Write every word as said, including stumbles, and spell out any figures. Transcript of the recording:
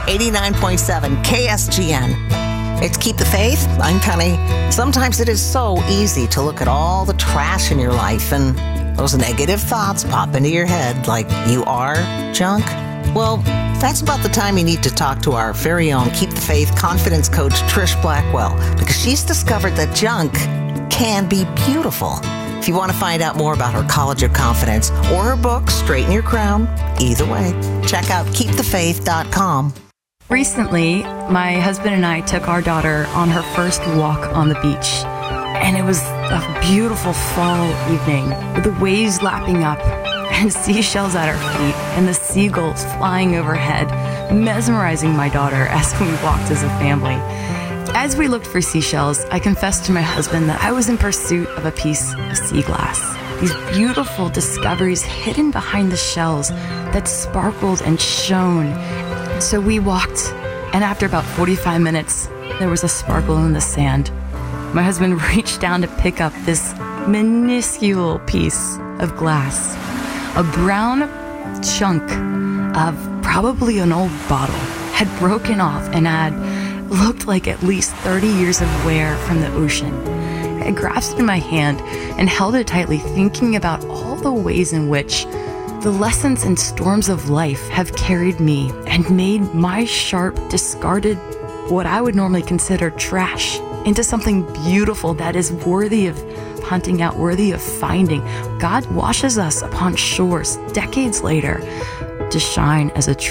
eighty-nine point seven K S G N. It's Keep the Faith. I'm Penny. Sometimes it is so easy to look at all the trash in your life and those negative thoughts pop into your head like you are junk. Well, that's about the time you need to talk to our very own Keep the Faith confidence coach, Trish Blackwell, because she's discovered that junk can be beautiful. If you want to find out more about her College of Confidence or her book, Straighten Your Crown, either way, check out keep the faith dot com. Recently, my husband and I took our daughter on her first walk on the beach. And it was a beautiful fall evening with the waves lapping up and seashells at our feet and the seagulls flying overhead, mesmerizing my daughter as we walked as a family. As we looked for seashells, I confessed to my husband that I was in pursuit of a piece of sea glass. These beautiful discoveries hidden behind the shells that sparkled and shone. So we walked, and after about forty-five minutes, there was a sparkle in the sand. My husband reached down to pick up this minuscule piece of glass. A brown chunk of probably an old bottle had broken off and had looked like at least thirty years of wear from the ocean. I grasped it in my hand and held it tightly, thinking about all the ways in which the lessons and storms of life have carried me and made my sharp, discarded, what I would normally consider trash, into something beautiful that is worthy of hunting out, worthy of finding. God washes us upon shores decades later to shine as a